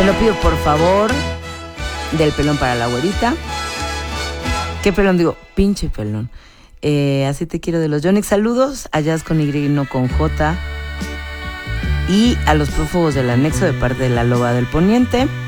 Te lo pido por favor, del pelón para la güerita. ¿Qué pelón? Digo, pinche pelón. Así te quiero de los Yonix. Saludos a Jazz con Y y no con J. Y a los prófugos del anexo de parte de la Loba del Poniente.